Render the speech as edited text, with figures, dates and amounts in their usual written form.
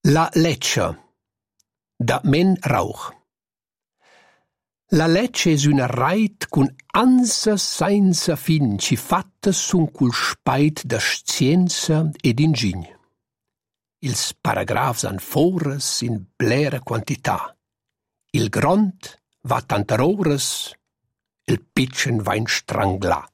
La Lecce da Men Rauch. La Lecce es una rait cun ansa senza fin ci fatta sun cul spait da scienza ed ingign. Ils paragrafs han foras in blera quantità. Il grond va tanter oras, il pitchen va in stranglar.